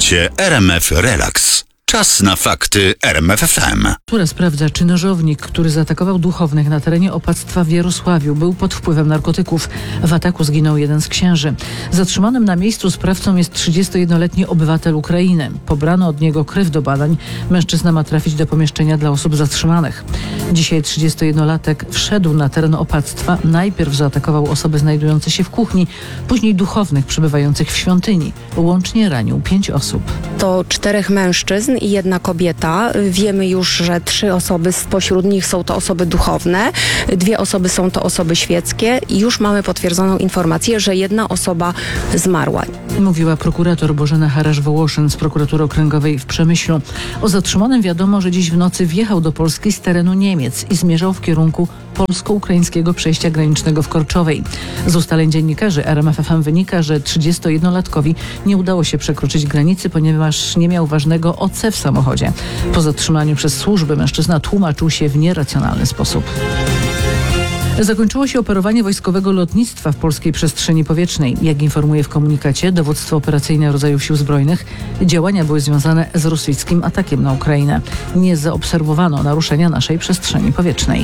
Słuchacie RMF Relax. Czas na fakty RMF FM. Która sprawdza, czy nożownik, który zaatakował duchownych na terenie opactwa w Jarosławiu, był pod wpływem narkotyków. W ataku zginął jeden z księży. Zatrzymanym na miejscu sprawcą jest 31-letni obywatel Ukrainy. Pobrano od niego krew do badań. Mężczyzna ma trafić do pomieszczenia dla osób zatrzymanych. Dzisiaj 31-latek wszedł na teren opactwa. Najpierw zaatakował osoby znajdujące się w kuchni, później duchownych przebywających w świątyni. Łącznie ranił 5 osób. To 4 mężczyzn i 1 kobieta. Wiemy już, że 3 osoby spośród nich są to osoby duchowne, 2 osoby są to osoby świeckie i już mamy potwierdzoną informację, że 1 osoba zmarła. Mówiła prokurator Bożena Harasz-Wołoszyn z prokuratury okręgowej w Przemyślu. O zatrzymanym wiadomo, że dziś w nocy wjechał do Polski z terenu Niemiec i zmierzał w kierunku polsko-ukraińskiego przejścia granicznego w Korczowej. Z ustaleń dziennikarzy RMF FM wynika, że 31-latkowi nie udało się przekroczyć granicy, ponieważ nie miał ważnego OC w samochodzie. Po zatrzymaniu przez służby mężczyzna tłumaczył się w nieracjonalny sposób. Zakończyło się operowanie wojskowego lotnictwa w polskiej przestrzeni powietrznej. Jak informuje w komunikacie Dowództwo Operacyjne Rodzajów Sił Zbrojnych, działania były związane z rosyjskim atakiem na Ukrainę. Nie zaobserwowano naruszenia naszej przestrzeni powietrznej.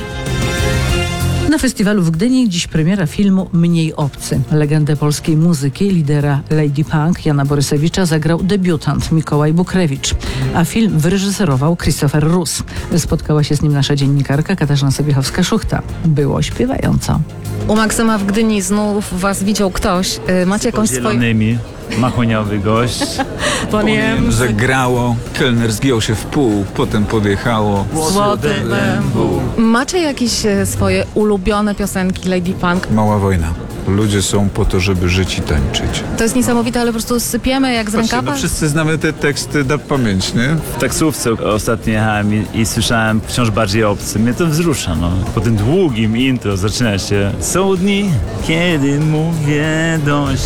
Na festiwalu w Gdyni dziś premiera filmu Mniej obcy. Legendę polskiej muzyki, lidera Lady Punk Jana Borysewicza zagrał debiutant Mikołaj Bukrewicz, a film wyreżyserował Christopher Rus. Spotkała się z nim nasza dziennikarka Katarzyna Sobiechowska-Szuchta. Było śpiewająco. U Maksyma w Gdyni znów was widział ktoś. Macie jakąś swoją... zielonymi, machoniowy gość. Powiem, że grało, kelner zgiął się w pół, potem podjechało. Złoty Bębu. Macie jakieś swoje ulubione piosenki Lady Punk? Mała wojna. Ludzie są po to, żeby żyć i tańczyć. To jest niesamowite, ale po prostu sypiemy jak z rękawa. No wszyscy znamy te teksty na pamięć, nie? W taksówce ostatnio jechałem i słyszałem Wciąż bardziej obcy. Mnie to wzrusza, no. Po tym długim intro zaczyna się: są dni, kiedy mówię dość.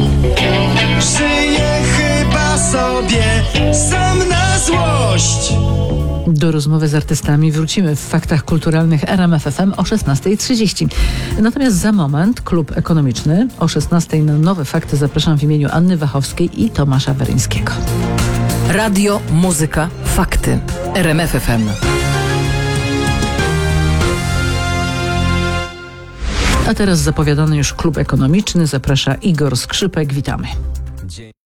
Żyję chyba sobie sam na złość. Do rozmowy z artystami wrócimy w Faktach Kulturalnych RMF FM o 16:30. Natomiast za moment Klub Ekonomiczny. O 16:00 na nowe fakty zapraszam w imieniu Anny Wachowskiej i Tomasza Weryńskiego. Radio, muzyka, fakty. RMF FM. A teraz zapowiadany już Klub Ekonomiczny. Zaprasza Igor Skrzypek. Witamy.